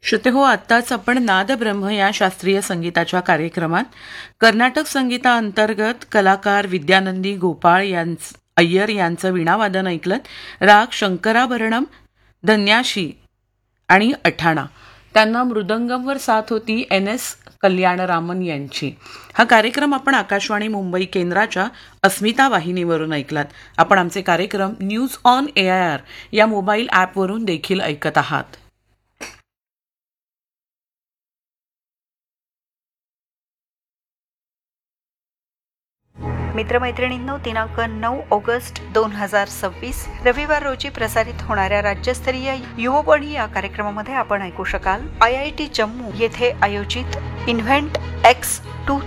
श्रोतेहो, आत्ताच आपण नादब्रह्म या शास्त्रीय संगीताच्या कार्यक्रमात कर्नाटक संगीताअंतर्गत कलाकार विद्यानंदी गोपाळ अय्यर यांचं वीणावादन ऐकलं. राग शंकराभरणम, धन्याशी आणि अठाणा. त्यांना मृदंगमवर साथ होती NS कल्याणरामन यांची. हा कार्यक्रम आपण आकाशवाणी मुंबई केंद्राच्या अस्मिता वाहिनीवरून ऐकलात. आपण आमचे कार्यक्रम न्यूज ऑन AIR या मोबाईल ॲपवरून देखील ऐकत आहात. मित्रमैत्रिणींनो, दिनांक 9 ऑगस्ट 2026 रविवार रोजी प्रसारित होणाऱ्या राज्यस्तरीय युववाणी या कार्यक्रमामध्ये आपण ऐकू शकाल IIT जम्मू येथे आयोजित इन्व्हेंट X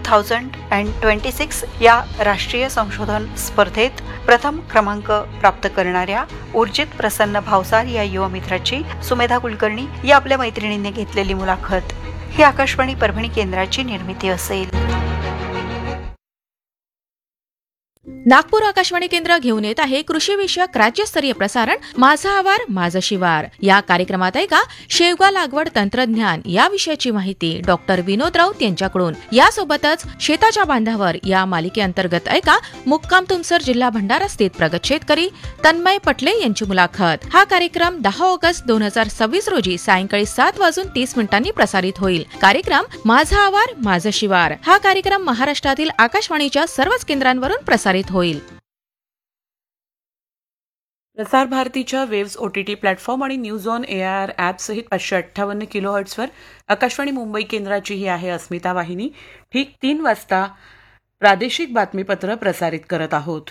2026 या राष्ट्रीय संशोधन स्पर्धेत प्रथम क्रमांक प्राप्त करणाऱ्या उर्जित प्रसन्न भावसार या युवा मित्राची सुमेधा कुलकर्णी या आपल्या मैत्रिणींनी घेतलेली मुलाखत ही आकाशवाणी परभणी केंद्राची निर्मिती असेल. नागपूर आकाशवाणी केंद्र घेऊन येत आहे कृषी विषयक राज्यस्तरीय प्रसारण माझा आवार माझं शिवार. या कार्यक्रमात ऐका शेवगा लागवड तंत्रज्ञान या विषयाची माहिती डॉक्टर विनोद राऊत यांच्याकडून. यासोबतच शेताच्या बांधावर या मालिकेअंतर्गत ऐका मुक्काम तुमसर जिल्हा भंडारा स्थित प्रगत शेतकरी तन्मय पटले यांची मुलाखत. हा कार्यक्रम 10 ऑगस्ट 2026 रोजी सायंकाळी 7:30 प्रसारित होईल. कार्यक्रम माझा आवार माझं शिवार हा कार्यक्रम महाराष्ट्रातील आकाशवाणीच्या सर्वच केंद्रांवरून प्रसारित होईल. प्रसार भारतीच्या वेव्स OTT प्लॅटफॉर्म आणि न्यूज ऑन AIR ॲप सहित 558 किलोहर्ट्झवर आकाशवाणी मुंबई केंद्राची ही आहे अस्मिता वाहिनी. ठीक 3 वाजता प्रादेशिक बातमीपत्र प्रसारित करत आहोत.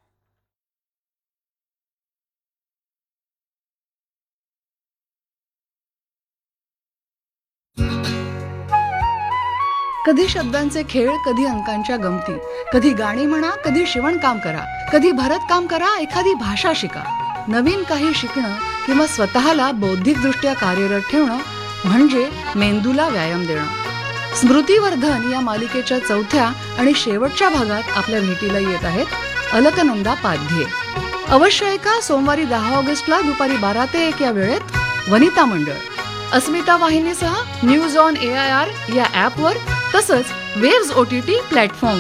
कधी शब्दांचे खेळ, कधी अंकांच्या गमती, कधी गाणी म्हणा, कधी शिवणकाम करा, कधी भरतकाम करा, एखादी भाषा शिका. नवीन काही शिकणं किंवा स्वतःला बौद्धिकदृष्ट्या कार्यरत ठेवणं म्हणजे मेंदूला व्यायाम देणं. स्मृतिवर्धन या मालिकेच्या 4थ्या आणि शेवटच्या भागात आपल्या भेटीला येत आहेत अलकनंदा पाध्ये. अवश्य ऐका सोमवारी 10 ऑगस्टला दुपारी 12 ते 1 या वेळेत वनिता मंडळ. अस्मिता वाहिनीसह न्यूज ऑन AIR या ॲपवर तसंच वेव्स OTT प्लॅटफॉर्म